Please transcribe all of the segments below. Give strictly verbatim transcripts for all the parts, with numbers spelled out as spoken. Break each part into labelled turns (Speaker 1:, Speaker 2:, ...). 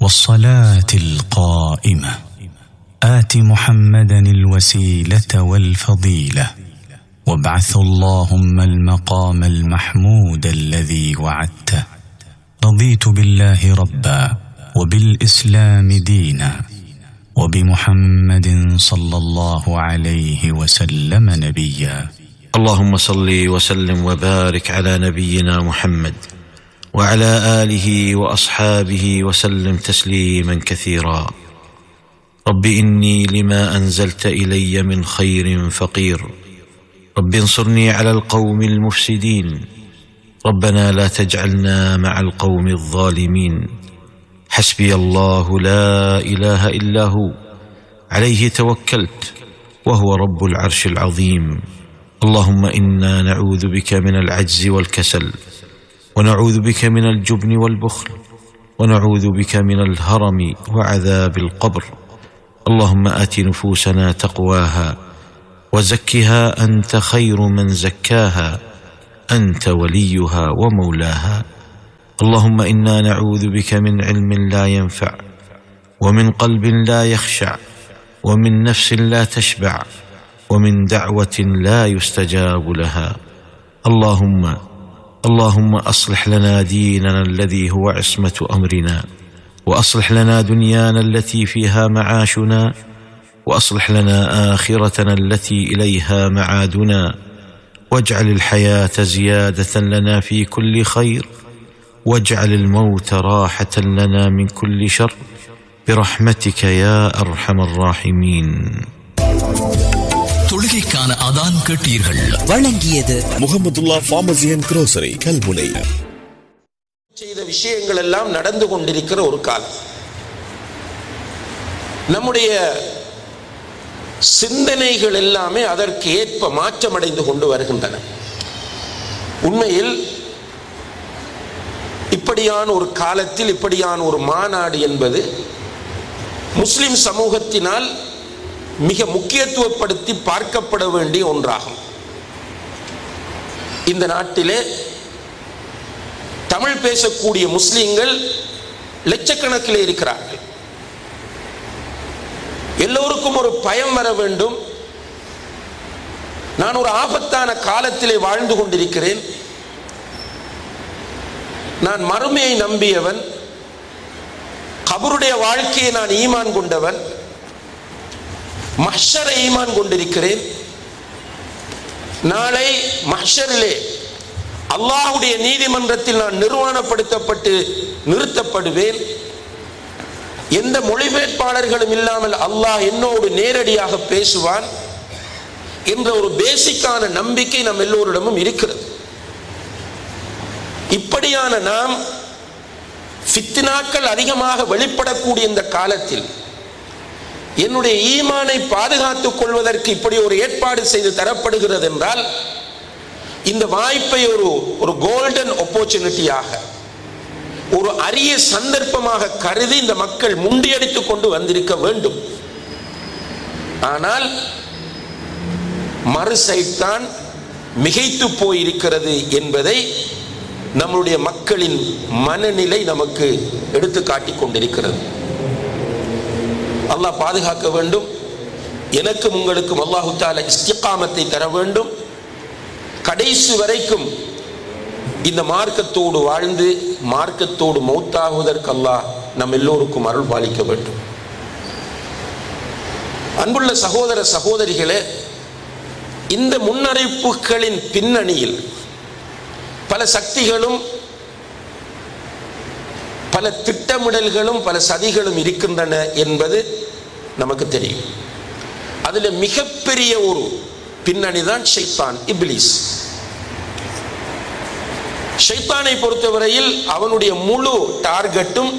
Speaker 1: والصلاة القائمة آت محمدا الوسيلة والفضيلة وابعث اللهم المقام المحمود الذي وعدته. رضيت بالله ربا وبالإسلام دينا وبمحمد صلى الله عليه وسلم نبيا.
Speaker 2: اللهم صل وسلم وبارك على نبينا محمد وعلى آله وأصحابه وسلم تسليما كثيرا. رب إني لما أنزلت إلي من خير فقير، رب انصرني على القوم المفسدين، ربنا لا تجعلنا مع القوم الظالمين. حسبي الله لا إله إلا هو عليه توكلت وهو رب العرش العظيم. اللهم إنا نعوذ بك من العجز والكسل، ونعوذ بك من الجبن والبخل، ونعوذ بك من الهرم وعذاب القبر. اللهم آت نفوسنا تقواها وزكها أنت خير من زكاها، أنت وليها ومولاها. اللهم إنا نعوذ بك من علم لا ينفع، ومن قلب لا يخشع، ومن نفس لا تشبع، ومن دعوة لا يستجاب لها. اللهم اللهم أصلح لنا ديننا الذي هو عصمة أمرنا، وأصلح لنا دنيانا التي فيها معاشنا، وأصلح لنا آخرتنا التي إليها معادنا، واجعل الحياة زيادة لنا في كل خير، واجعل الموت راحة لنا من كل شر برحمتك يا أرحم الراحمين.
Speaker 3: தொழுகைக்கான அதான் கேட்டீர்கள்.
Speaker 4: வழங்கியது
Speaker 5: Mahmudullah pharmacy and grocery Kalmunai.
Speaker 6: செய்த விஷயங்கள் எல்லாம் நடந்து கொண்டிருக்கிற ஒரு காலம். நம்முடைய சிந்தனைகள் எல்லாமே அதற்கு ஏற்ப மாற்றமடைந்து கொண்டு வருகின்றன. உண்மையில் இப்படியான ஒரு காலத்தில் இப்படியான ஒரு மாநாடு என்பது முஸ்லிம் சமூகத்தினால் மிக முக்கியத்துவப்படுத்தி பார்க்கப்பட வேண்டிய ஒன்றாகும். இந்த நாட்டிலே தமிழ் பேசக்கூடிய முஸ்லிம்கள் லட்சக்கணக்கில் இருக்கிறார்கள். எல்லோருக்கும் ஒரு பயம் வர வேண்டும். நான் ஒரு ஆபத்தான காலத்திலே வாழ்ந்து கொண்டிருக்கிறேன். நான் மறுமையை நம்பியவன், கபருடைய வாழ்க்கையை நான் ஈமான் கொண்டவன், மஹ்ஷரை ஈமான் கொண்டிருக்கிறேன். நாளை மஹ்ஷரிலே அல்லாஹ்வுடைய நீதிமன்றத்தில் நான் நிர்வாணப்படுத்தப்பட்டு நிறுத்தப்படுவேன். எந்த மொழிபெயர்ப்பாளர்களும் இல்லாமல் அல்லாஹ் என்னோடு நேரடியாக பேசுவான் என்ற ஒரு பேசிக்கான நம்பிக்கை நம் எல்லோரிடமும் இருக்கிறது. இப்படியான நாம் ஃபித்னாக்கள் அதிகமாக வெளிப்படக்கூடிய இந்த காலத்தில் என்னுடைய ஈமானை பாதுகாத்துக் கொள்வதற்கு இப்படி ஒரு ஏற்பாடு செய்து தரப்படுகிறது என்றால், இந்த வாய்ப்பை ஒரு ஒரு கோல்டன் ஆப்பர்ச்சுனிட்டியாக, ஒரு அரிய சந்தர்ப்பமாக கருதி இந்த மக்கள் முண்டியடித்துக் கொண்டு வந்திருக்க வேண்டும். ஆனால் மறு சைத்தான் மிகைத்து போயிருக்கிறது என்பதை நம்முடைய மக்களின் மனநிலை நமக்கு எடுத்து காட்டிக் கொண்டிருக்கிறது. அல்லாஹ் பாதுகாக்க வேண்டும். எனக்கும் உங்களுக்கும் அல்லாஹு தஆலா இஸ்திகாமத்தை தர வேண்டும். கடைசி வரைக்கும் இந்த மார்க்கத்தோடு வாழ்ந்து மார்க்கத்தோடு மௌத்தாகுவதற்கு அல்லாஹ் நம் எல்லோருக்கும் அருள் பாலிக்க வேண்டும். அன்புள்ள சகோதர சகோதரிகளே, இந்த முன்னறிவிப்புகளின் பின்னணியில் பல சக்திகளும் பல திட்டமிடல்களும் பல சதிகளும் இருக்கின்றன என்பது நமக்கு தெரியும். அதில் மிகப்பெரிய ஒரு பின்னணி தான் ஷைத்தான், இப்லீஸ். ஷைத்தானை பொறுத்தவரையில் அவனுடைய முழு டார்கெட்டும்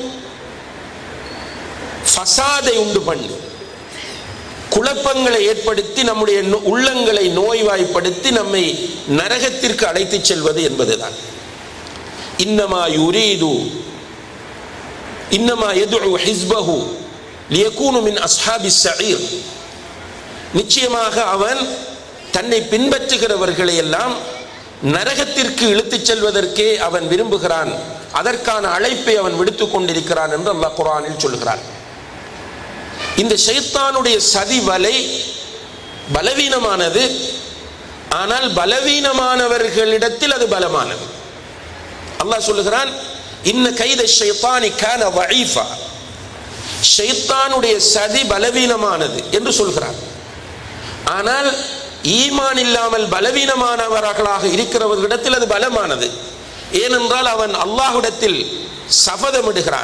Speaker 6: ஃபசாதை உண்டு பண்ணி, குழப்பங்களை ஏற்படுத்தி, நம்முடைய உள்ளங்களை நோய்வாய்ப்படுத்தி நம்மை நரகத்திற்கு அழைத்து செல்வது என்பதுதான். இன்னமா யுரீது இன்னமா யதுஉ ஹிஸ்பஹு லியகூனு மின் அஸ்ஹாபிஸ் ஸஈர். நிச்சயமாக அவன் தன்னை பின்பற்றுகிறவர்களை எல்லாம் நரகத்திற்கு இழுத்துச் செல்வதற்கே அவன் விரும்புகிறான். அதற்கான அழைப்பை அவன் விடுத்துக் கொண்டிருக்கிறான் என்று அல்லாஹ் குர்ஆனில் சொல்கிறார். இந்த ஷைத்தானுடைய சதி வலை பலவீனமானது, ஆனால் பலவீனமானவர்களிடத்தில் அது பலமானது. அல்லாஹ் சொல்லுகிறான், இன்ன கைத ஷைத்தானி கான வஈஃபா, ஷைத்தானுடைய சதி பலவீனமானது என்று சொல்கிறார். ஆனால் ஈமான் இல்லாமல் பலவீனமானவர்களாக இருக்கிறவர்களிடத்தில் அது பலமானது. ஏனென்றால் அவன் அல்லாஹ்விடத்தில் சபதமிடுகிறான்,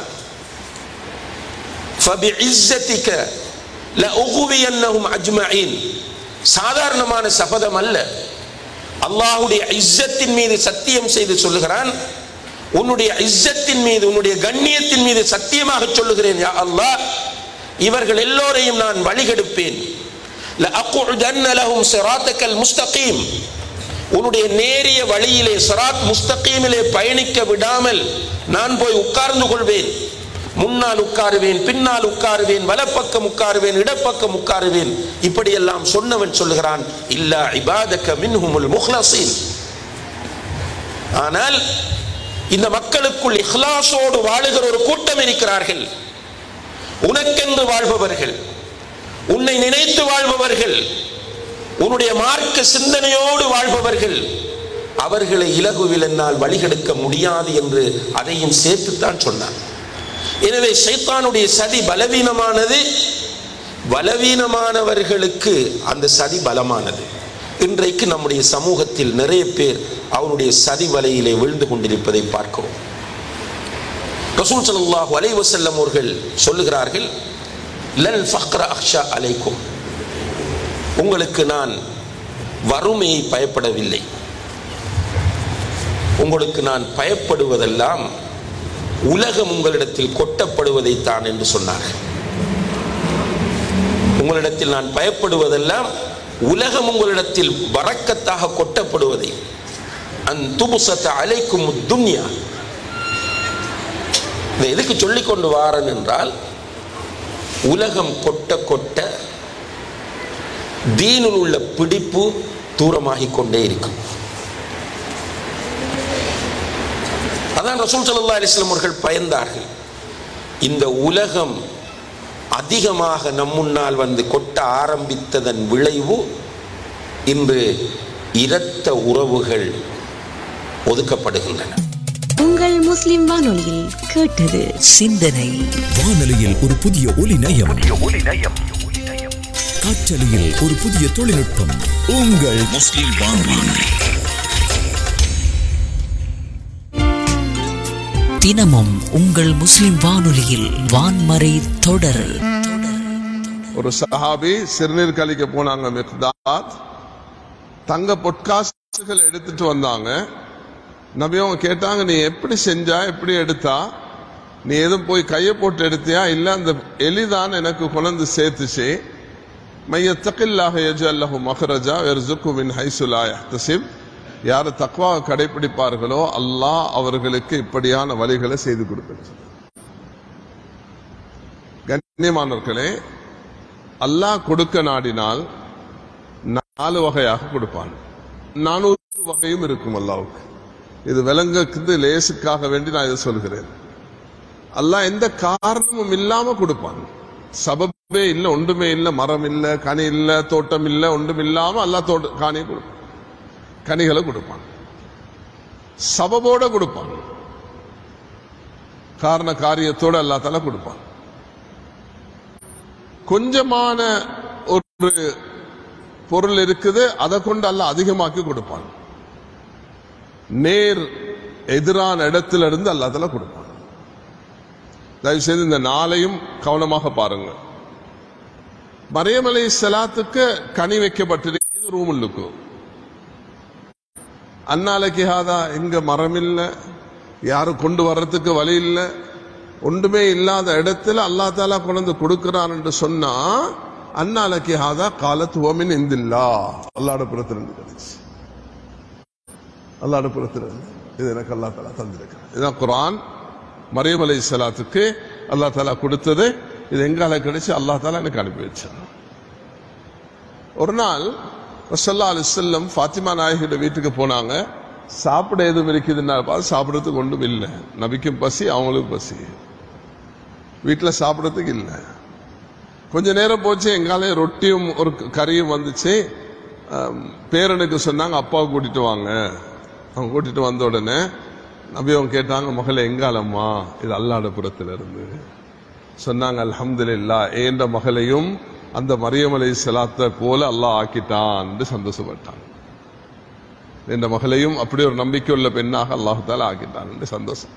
Speaker 6: ஃபபிஇஸ்ஸதிக லஉகுவியன்னஹும் அஜ்மஈன். சாதாரணமான சபதம் அல்ல, அல்லாஹ்வுடைய இஸ்ஸத்தின் மீது சத்தியம் செய்து சொல்லுகிறான், உன்னுடைய இஸ்ஸத்தின் மீது, உன்னுடைய கண்ணியத்தின் மீது சத்தியமாக சொல்லுகிறேன் யா அல்லாஹ், இவர்கள் எல்லோரையும் நான் வழிகெடுப்பேன். லஅகுதன்ன லஹும் சிராத்தக்கல் முஸ்தகீம், உன்னுடைய நேரிய வழியிலே சிராத் முஸ்தகீமிலே பயணிக்க விடாமல் நான் போய் உட்கார்ந்து கொள்வேன். முன்னால் உட்காருவேன், பின்னால் உட்காருவேன், வலப்பக்கம் உட்காருவேன், இடப்பக்கம் உட்காருவேன். இப்படியெல்லாம் சொன்னவன் சொல்லுகிறான், இல்லா இபாதக மின்ஹுமுல் முஹ்லஸீன். ஆனால் இந்த மக்களுக்குள் இஹ்லாஸோடு வாழுகிற ஒரு கூட்டம் இருக்கிறார்கள், உனக்கென்று வாழ்பவர்கள், உன்னை நினைத்து வாழ்பவர்கள், உன்னுடைய மார்க்க சிந்தனையோடு வாழ்பவர்கள். அவர்களை இலகுவில் என்னால் வழிகெடுக்க முடியாது என்று அதையும் சேர்த்துத்தான் சொன்னான். எனவே ஷைத்தானுடைய சதி பலவீனமானது, பலவீனமானவர்களுக்கு அந்த சதி பலமானது. இன்றைக்கு நம்முடைய சமூகத்தில் நிறைய பேர் அவனுடைய சதி வலையிலே விழுந்து கொண்டிருப்பதை பார்க்கிறோம். ரசூல் ஸல்லல்லாஹு அலைஹி வஸல்லம் அவர்கள் சொல்லுகிறார்கள், லல் ஃபக்ர அக்ஷா அலைக்கும், உங்களுக்கு நான் வறுமையை பயப்படவில்லை, உங்களுக்கு நான் பயப்படுவதெல்லாம் உலகம் உங்களிடத்தில் கொட்டப்படுவதைத்தான் என்று சொன்னார்கள். உங்களிடத்தில் நான் பயப்படுவதெல்லாம் உலகம் உங்களிடத்தில் பரக்கத்தாக கொட்டப்படுவதை. அன் துபுஸத அலைக்கும் துன்யா, இதை எதுக்கு சொல்லிக் கொண்டு வாரன் என்றால், உலகம் கொட்ட கொட்ட தீனில் உள்ள பிடிப்பு தூரமாகிக் கொண்டே இருக்கும். அதான் ரசூல் ஸல்லல்லாஹு அலைஹி வஸல்லம் அவர்கள் பயந்தார்கள். இந்த உலகம் அதிகமாக நம் முன்னால் வந்து கொட்ட ஆரம்பித்ததன் விளைவு இன்று இரத்த உறவுகள் ஒதுக்கப்படுகின்றன.
Speaker 4: உங்கள் முஸ்லிம் வானொலியில் கேட்டது சிந்தனை.
Speaker 5: வானொலியில் ஒரு புதிய ஒலி நயம், காற்றலையில் ஒரு புதிய தொழில்நுட்பம். உங்கள் முஸ்லிம் வானொலி.
Speaker 4: தினமும் உங்கள் முஸ்லிம் வானொலியில் வான்மறை தொடர்.
Speaker 7: ஒரு சஹாபி சிறுநீர் கழிக்க போனாங்க. மிக்தாத் தங்க பொட்காசுகள் எடுத்துட்டு வந்தாங்க. நபி அவங்க கேட்டாங்க, நீ எப்படி செஞ்சா, எப்படி எடுத்தா, நீ எதுவும் போய் கையை போட்டு எடுத்தியா, இல்ல அந்த எலிதான் எனக்கு கொண்டு சேர்த்துச்சு. மையத்தகில்லாஹ யஜ்அல் லஹு மக்ரஜா வயர்ஸுகு மின் ஹைஸு லா யஹ்தஸிப், யார் தக்வா கடைபிடிப்பார்களோ அல்லாஹ் அவர்களுக்கு இப்படியான வழிகளை செய்து கொடுக்கிறார். கண்ணியமானவர்களே, அல்லாஹ் கொடுக்க நாடினால் நாலு வகையாக கொடுப்பான். நானூறு வகையும் இருக்கும் அல்லாஹ்வுக்கு. இது விலங்குக்கு லேசுக்காக வேண்டி நான் இதை சொல்கிறேன். அல்லாஹ் எந்த காரணமும் இல்லாம கொடுப்பான். சபபே இல்ல, ஒன்றுமே இல்ல, மரம் இல்ல, கனி இல்ல, தோட்டம் இல்ல, ஒன்றும் இல்லாம அல்லாஹ் தோட்ட காணியை கொடுப்பான், கனிகளை கொடுப்பான். சபபோட கொடுப்பான், காரண காரியத்தோட அல்லாஹ் தஆலா கொடுப்பான். கொஞ்சமான ஒரு பொருள் இருக்குது, அதை கொண்டு அல்லாஹ் அதிகமாக்கி கொடுப்பான். நேர் எதிரான இடத்துல இருந்து அல்லாஹ் தஆலா கொடுப்பான். தயவு செய்து இந்த நாளையும் கவனமாக பாருங்க. மரியம் அலைஹிஸ்ஸலாத்துக்கு கனி வைக்கப்பட்டிருக்கிறது ரூமுல்லுக்கு. அன்னாலைக்கு ஹாதா, இங்க மரம் இல்ல, யாரும் கொண்டு வர்றதுக்கு வழி இல்லை, ஒன்றுமே இல்லாத இடத்துல அல்லாஹ் தஆலா கொண்டு கொடுக்கிறான் என்று சொன்னா, அன்னாலைக்கு ஹாதா காலத் வமின் இந்தில்லா, அல்லாஹ்வுடைய புறத்திலிருந்து கிடைச்சு. அல்லாஹ்வுடைய புறத்திலிருந்து இது எனக்கு அல்லாஹ் தஆலா தந்திருக்கிறான். இதுதான் குர்ஆன். மரியம் அலைஹிஸ்ஸலாத்துக்கு அல்லாஹ் தஆலா கொடுத்தது. இது எங்கால கிடைச்சு அல்லாஹ் தஆலா எனக்கு அனுப்பி வச்சான். ஒரு நாள் ரசூலுல்லாஹி அலைஹி வஸல்லம் ஃபாத்திமா நாயகியோட வீட்டுக்கு போனாங்க. சாப்பிட எதுவும் இருக்குதுன்னா பார்த்து சாப்பிட்றதுக்கு ஒன்றும் இல்லை. நபிக்கும் பசி, அவங்களுக்கும் பசி, வீட்டில் சாப்பிட்றதுக்கு இல்லை. கொஞ்ச நேரம் போச்சு, எங்காலே ரொட்டியும் ஒரு கறியும் வந்துச்சு. பேரனுக்கு சொன்னாங்க அப்பாவை கூட்டிட்டு வாங்க. அவங்க கூட்டிட்டு வந்த உடனே நபி அவங்க கேட்டாங்க, மகளே எங்காலம்மா? இது அல்லாஹ்வுடைய புறத்துல இருந்து. சொன்னாங்க, அல்ஹம்துலில்லாஹ், ஏண்ட மகளையும் அந்த மரியம் அலைஹிஸ்ஸலாத்தை போல அல்லாஹ் ஆக்கிட்டான் என்று சந்தோஷப்பட்டாங்க. என்ற மகளையும் அப்படி ஒரு நம்பிக்கை உள்ள பெண்ணாக அல்லாஹ் தஆலா ஆக்கிட்டான் என்று சந்தோஷம்.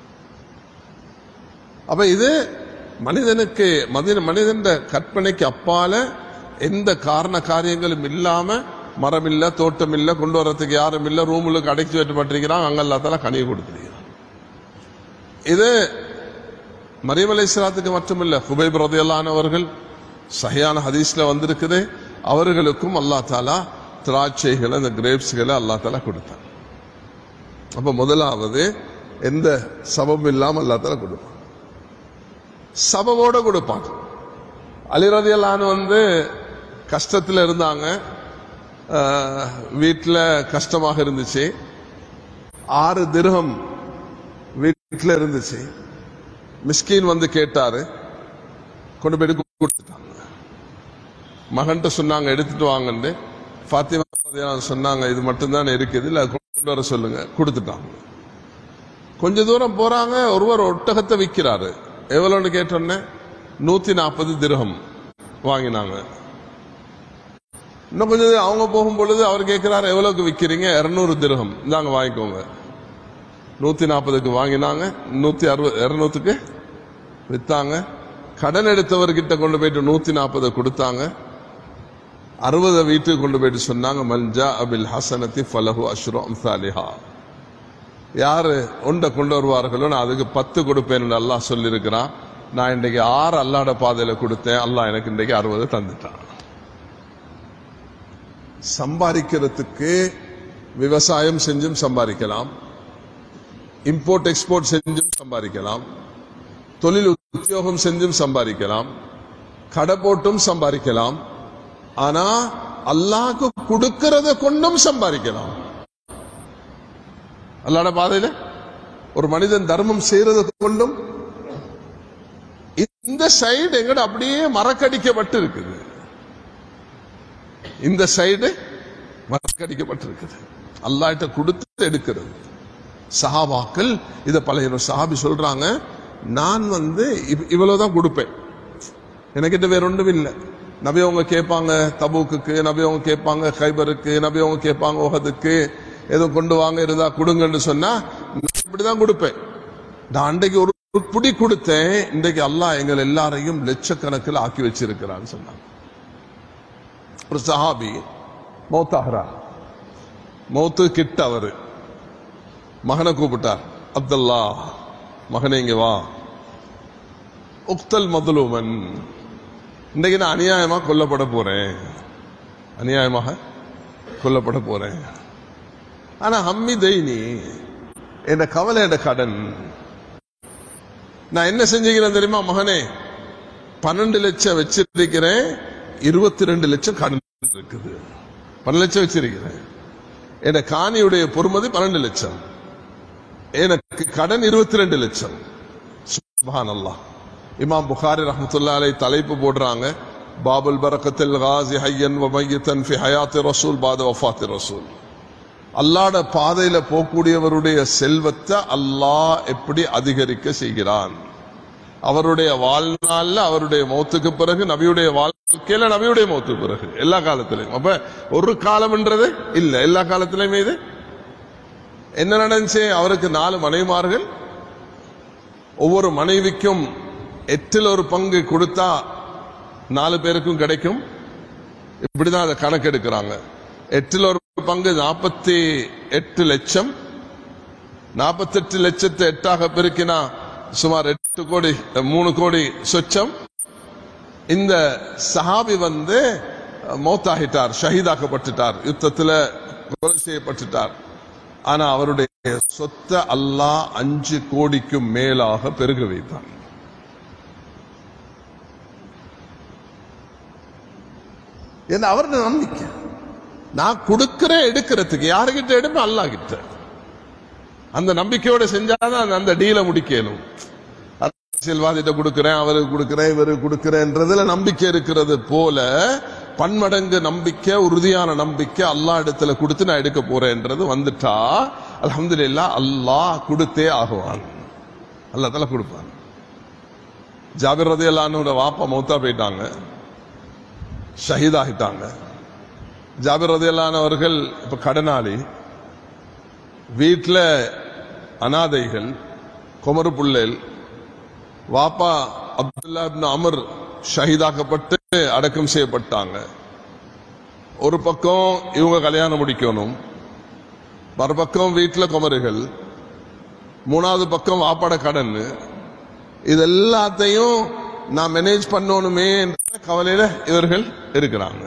Speaker 7: அப்ப இது மனிதனுக்கு மனிதன் கற்பனைக்கு அப்பால எந்த காரண காரியங்களும் இல்லாம, மரம் இல்ல, தோட்டம் இல்ல, கொண்டு வரத்துக்கு யாரும் இல்ல, ரூமுக்கு அடைச்சி வைக்கப்பட்டிருக்கிறான், அங்க அல்லாஹ் தஆலா கனியை கொடுத்திருக்கிறான். இது மரியம் அலைஹிஸ்ஸலாத்துக்கு மட்டுமில்ல, ஹுபைப் ரலியல்லாஹு அன்ஹு அவர்கள் சஹீஹான ஹதீஸ்ல வந்திருக்குது, அவர்களுக்கும் அல்லாஹ் தஆலா திராட்சைகளை, அந்த கிரேப்ஸ்களை அல்லாஹ் தஆலா கொடுத்தான். அப்ப முதலாவது எந்த சபம் இல்லாம அல்லாஹ் தஆலா கொடுப்பான், சபவோட கொடுப்பான். அலி ரலியல்லாஹு அன்ஹு வந்து கஷ்டத்தில் இருந்தாங்க, வீட்டில் கஷ்டமாக இருந்துச்சு, ஆறு திர்ஹம் வீட்டில் இருந்துச்சு. மிஸ்கீன் வந்து கேட்டாரு, கொண்டு போய் கொடுத்துட்டாங்க. மகன்கிட்ட சொன்னாங்க எடுத்துட்டு வாங்கன்னு. ஃபாத்திமா சொன்னாங்க, இது மட்டும்தான் இருக்குது, இல்லை கொண்டு வர சொல்லுங்க. கொடுத்துட்டாங்க. கொஞ்ச தூரம் போறாங்க, ஒருவர் ஒட்டகத்தை விற்கிறாரு. எவ்வளோன்னு கேட்டோன்னே நூத்தி நாற்பது திர்ஹம் வாங்கினாங்க. இன்னும் கொஞ்சம் அவங்க போகும் பொழுது அவர் கேட்கிறாரு, எவ்வளவுக்கு விற்கிறீங்க? இருநூறு திர்ஹம், இந்தாங்க வாங்கிக்கோங்க. நூத்தி நாற்பதுக்கு வாங்கினாங்க, நூத்தி அறுபது இருநூத்துக்கு வித்தாங்க. கடன் எடுத்தவர்கிட்ட கொண்டு போயிட்டு நூத்தி நாற்பது கொடுத்தாங்க. அறுபதை வீட்டுக்கு கொண்டு போயிட்டு சொன்னாங்க, மல்ஜா அபில் ஹசனத்தி ஃபலஹு அஷ்ரு அம்சாலிஹா. யாரு ஒன்றை கொண்டு வருவார்களோ நான் அதுக்கு பத்து கொடுப்பேன் அல்லாஹ் சொல்லியிருக்கிறான். நான் இன்றைக்கு ஆறு அல்லாஹ்வுடைய பாதையில கொடுத்தேன், அல்லாஹ் எனக்கு இன்றைக்கு அறுபது தந்துட்டான். சம்பாதிக்கிறதுக்கு விவசாயம் செஞ்சும் சம்பாதிக்கலாம், இம்போர்ட் எக்ஸ்போர்ட் செஞ்சும் சம்பாதிக்கலாம், தொழில் உத்தியோகம் செஞ்சும் சம்பாதிக்கலாம், கடை போட்டும் சம்பாதிக்கலாம். ஆனா அல்லாஹ்க்கு கொடுக்கிறத கொண்டும் சம்பாதிக்கலாம். அல்லாஹ்வுடைய பாதையில ஒரு மனிதன் தர்மம் செய்யறதை கொண்டும் இந்த சைடு எங்கட அப்படியே மறக்கடிக்கப்பட்டு இருக்குது. இந்த சைடு மறக்கடிக்கப்பட்டிருக்குது. அல்லாஹ்ட்ட கொடுத்து எடுக்கிறது. சஹாபாக்கள் இத பழைய சஹாபி சொல்றாங்க, நான் வந்து இவ்வளவுதான் கொடுப்பேன், எனக்கிட்ட வேற ஒன்றும் இல்லை. நபி அவங்க கேட்பாங்க தபூக்கு, நபி அவங்க கேட்பாங்க கைபருக்கு, நபி அவங்க கேட்பாங்க உஹதுக்கு, ஏதோ கொண்டு வாங்க இருந்தா கொடுங்கன்னு சொன்னா இப்படிதான் கொடுப்பேன். நான் அன்றைக்கு ஒரு புடி கொடுத்தேன், இன்றைக்கு அல்லாஹ் எங்கள் எல்லாரையும் லட்சக்கணக்கில் ஆக்கி வச்சிருக்கிறான்னு சொன்னாங்க. ஒரு சஹாபி மௌத்தாகிறா, மௌத்து கிட்ட அவரு மகனை கூப்பிட்டார், அப்துல்லா மகனே இங்க வா, உக்தல் மதுலூமன், இன்றைக்கு நான் அநியாயமாக கொல்லப்பட போறேன், அநியாயமாக கொல்லப்பட போறேன். ஆனா ஹம்மி தைனி, என் கவலை, என் கடன், நான் என்ன செஞ்சுக்கிறேன் தெரியுமா மகனே? பன்னெண்டு லட்சம் வச்சிருக்கிறேன், இருபத்தி ரெண்டு லட்சம் கடன் இருக்குது. பன்னெண்டு லட்சம் வச்சிருக்கிறேன், என் காணியுடைய பொறுமதி பன்னெண்டு லட்சம், எனக்கு கடன் இருபத்தி ரெண்டு லட்சம். சுப்ஹானல்லாஹ். இமாம் புகாரி ரஹ்மத்துல்லாஹி அலைஹி தலைப்பு போடுறாங்க, பாபுல் பரக்கத்தில் காஸி ஹய்யன் வ மையத்தன் ஃபி ஹயாத்தி ரசூல் பாத வஃபாத்தி ரசூல். அல்லாஹ்வுடைய பாதையில போகக்கூடியவருடைய செல்வத்தை அல்லாஹ் எப்படி அதிகரிக்க செய்கிறான். அவருடைய வாழ்நாள்ல, அவருடைய மௌத்துக்கு பிறகு, நபியுடைய வாழ்க்கையில, நபியுடைய மௌத்துக்கு பிறகு, எல்லா காலத்திலையும். அப்ப ஒரு காலம்ன்றது இல்ல, எல்லா காலத்திலையுமே இது என்ன நடந்துச்சு? அவருக்கு நாலு மனைவிமார்கள், ஒவ்வொரு மனைவிக்கும் எட்டில் ஒரு பங்கு கொடுத்தா நாலு பேருக்கும் கிடைக்கும். இப்படிதான் அதை கணக்கெடுக்கிறாங்க. எட்டில் ஒரு பங்கு நாற்பத்தி எட்டு லட்சம், நாற்பத்தி எட்டு லட்சத்தை எட்டாக பெருக்கினா சுமார் எட்டு கோடி, மூணு கோடி சொச்சம். இந்த சஹாபி வந்து மௌத்தாகிட்டார், ஷஹீதாக்கப்பட்டுட்டார், யுத்தத்தில் கொலை செய்யப்பட்டுட்டார். ஆனா அவருடைய சொத்தை அல்லாஹ் அஞ்சு கோடிக்கும் மேலாக பெருக வைத்தார். அவருடைய நம்பிக்கை, நான் கொடுக்கிறேன் எடுக்கிறதுக்கு, யாருகிட்ட எடுப்பேன்? அல்லாஹ் கிட்ட. அந்த நம்பிக்கையோட செஞ்சாதான் அந்த டீலை முடிக்கணும். அரசியல்வாதிட்ட கொடுக்கிறேன், அவருக்கு கொடுக்கிறேன், இவருக்கு கொடுக்கிறேன்றதுல நம்பிக்கை இருக்கிறது போல பன்மடங்கு நம்பிக்கை, உறுதியான நம்பிக்கை அல்லாஹ் இடத்துல கொடுத்து நான் எடுக்க போறேன்றது வந்துட்டா அல்ஹம்துலில்லாஹ் அல்லாஹ் கொடுத்தே ஆகுவான். அல்லாஹ் தஆலா கொடுப்பான். ஜாபிர் ரலியல்லாஹு அன்ஹுவோட வாப்பா மௌத்தா போயிட்டாங்க, ஷஹீதாகிட்டாங்க. ஜாபிர் ரலியல்லாஹு அன்ஹு அவர்கள் இப்ப கடனாளி, வீட்டில் அனாதைகள், குமரு புள்ளைல். வாப்பா அப்துல்லா இப்னு அமர் ஷஹீதாக்கப்பட்டு அடக்கம் செய்யப்பட்டாங்க. ஒரு பக்கம் இவங்க கல்யாணம் முடிக்கணும், மறுபக்கம் வீட்டில் குமருகள், மூணாவது பக்கம் வாப்பாட கடன். இது எல்லாத்தையும் நான் மேனேஜ் பண்ணணுமே என்ற கவலையில இவர்கள் இருக்கிறாங்க.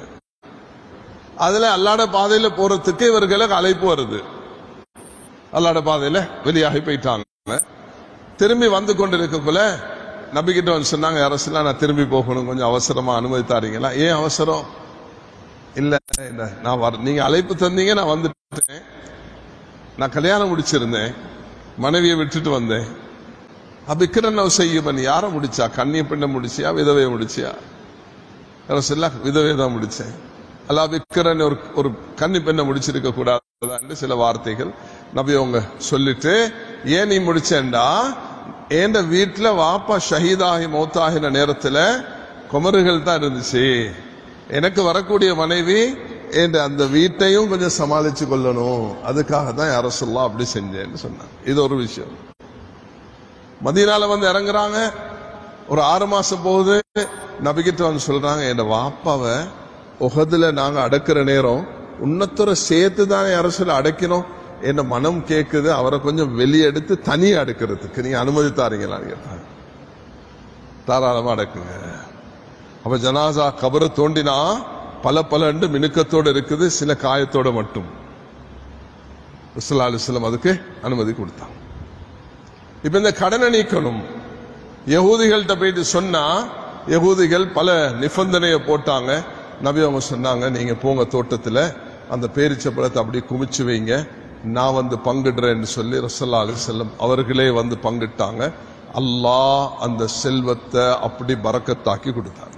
Speaker 7: அதுல அல்லாட பாதையில போறதுக்கு இவர்களுக்கு அழைப்பு வருது. அல்லாட பாதையில வெளியாகி போயிட்டாங்க. திரும்பி வந்து கொண்டிருக்கக்குள்ள நபி கிட்ட வந்து சொன்னாங்க, அரசுலாம் நான் திரும்பி போகணும், கொஞ்சம் அவசரமா அனுமதித்தாரீங்களா? ஏன் அவசரம்? இல்ல நான் வர, நீங்க அழைப்பு தந்தீங்க, நான் வந்துட்டேன். நான் கல்யாணம் முடிச்சிருந்தேன், மனைவியை விட்டுட்டு வந்தேன். அபிக்கிரன் செய்யப்பன் யார முடிச்சா? கண்ணிய பெண்ணை முடிச்சியா, விதவையை முடிச்சியா? அரசுல்லா விதவை தான் முடிச்சேன். அல்லா விக்கிரன் ஒரு ஒரு கன்னி பெண்ணை முடிச்சிருக்க கூடாது சில வார்த்தைகள் நபி அவங்க சொல்லிட்டு, ஏன் நீ முடிச்சேன்டா, என் வீட்டுல வாப்பா ஷஹீதாகி மௌத்தாகின நேரத்துல குமருகள் தான் இருந்துச்சு, எனக்கு வரக்கூடிய மனைவி என் அந்த வீட்டையும் கொஞ்சம் சமாளிச்சு கொள்ளணும், அதுக்காக தான் யா ரசூலுல்லாஹ் அப்படி செஞ்சேன்னு சொன்னாங்க. இது ஒரு விஷயம். மதீனால வந்து இறங்குறாங்க, ஒரு ஆறு மாசம் போகுது. நபிகிட்ட வந்து சொல்றாங்க, என் வாப்பாவை உஹதுல நாங்க அடக்குற நேரம் உன்னத்தோட சேர்த்து தானே அரசுல அடைக்கணும், என்ன மனம் கேக்குது, அவரை கொஞ்சம் வெளியே எடுத்து தனியா அடுக்கிறதுக்கு நீங்க அனுமதி தாரீங்களான்னு கேட்டாங்க. தாராளமா அடக்குங்க. அப்ப ஜனாசா கபரை தோண்டினா பல பல மினுக்கத்தோடு இருக்குது, சில காயத்தோட மட்டும். ஸல்லல்லாஹு அலைஹி வஸல்லம் அதுக்கு அனுமதி கொடுத்தாங்க. இப்ப இந்த கடனை நீக்கணும். யகூதிகள்கிட்ட போயிட்டு சொன்னா யகூதிகள் பல நிபந்தனையை போட்டாங்க. நபி அவங்க சொன்னாங்க, நீங்க போங்க தோட்டத்துல அந்த பேரிச்சப்பழத்தை அப்படியே குமிச்சு வைங்க, நான் வந்து பங்கிடுறேன்னு சொல்லி ரசூலுல்லாஹி அலைஹி வஸல்லம் அவர்களே வந்து பங்கிட்டாங்க. அல்லாஹ் அந்த செல்வத்தை அப்படி பரக்கத்தாக்கி கொடுத்தாங்க.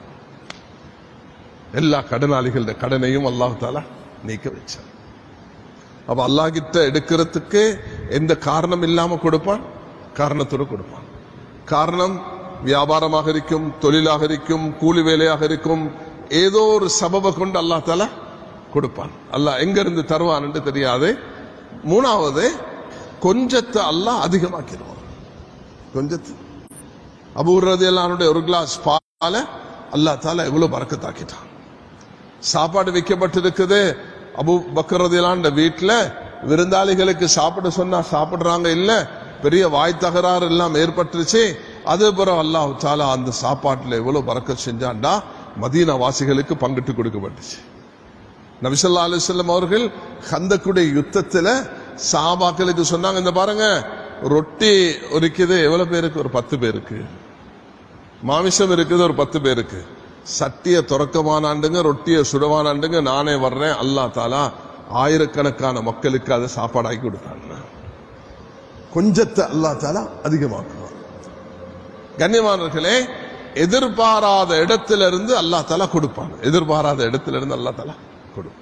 Speaker 7: எல்லா கடனாளிகளோட கடனையும் அல்லாஹ் தஆலா நீக்க வச்சார். அப்ப அல்லாஹ் கிட்ட எடுக்கிறதுக்கு எந்த காரணம் இல்லாம கொடுப்பான், காரணத்தோடு கொடுப்பான். காரணம் வியாபாரமாக இருக்கும், தொழிலாக இருக்கும், கூலி வேலையாக இருக்கும், ஏதோ ஒரு சபபை கொண்டு அல்லாஹ் தஆலா கொடுப்பான். அல்லாஹ் எங்க இருந்து தருவான் என்று தெரியாது. மூணாவது, கொஞ்சத்தை அல்லாஹ் அதிகமாக்கிடுவான். கொஞ்சத்து அபூ ரலியல்லாஹு அன்ஹு ஒரு கிளாஸ் பால அல்லாஹ் தஆலா எவ்வளவு பரக்கத்தாக்கிட்டான். சாப்பாடு வைக்கப்பட்டிருக்குது. அபூ பக்கர் ரலியல்லாஹு அன்ஹு வீட்டுல விருந்தாளிகளுக்கு சாப்பிட சொன்னா சாப்பிடுறாங்க இல்ல, பெரிய வாய் தகராறு எல்லாம் ஏற்பட்டுருச்சு. அதே பிறகு அல்லாஹ் தஆலா அந்த சாப்பாட்டுல எவ்வளவு பரக்கத் செஞ்சான்டா, மதீனா வாசிகளுக்கு பங்கிட்டு கொடுக்கப்பட்டுச்சு. நபி ஸல்லல்லாஹு அலைஹி வஸல்லம் அவர்கள் கந்தக்குடைய யுத்தத்துல சஹாபாக்களுக்கு சொன்னாங்க, இந்த பாருங்க ரொட்டி இருக்குது எவ்வளவு பேருக்கு, ஒரு பத்து பேருக்கு. மாமிசம் இருக்குது ஒரு பத்து பேருக்கு. சட்டிய துறக்கமானாண்டுங்க, ரொட்டிய சுடவானாண்டுங்க, நானே வர்றேன். அல்லாஹ் தஆலா ஆயிரக்கணக்கான மக்களுக்கு அதை சாப்பாடாக்கி கொடுத்தாங்க. கொஞ்சத்தை அல்லாஹ் தஆலா அதிகமாக்குவான். கண்ணியமானவர்களே, எதிர்பாராத இடத்திலிருந்து அல்லாஹ் தஆலா கொடுப்பான். எதிர்பாராத இடத்திலிருந்து அல்லாஹ் தஆலா கொடுப்பான்.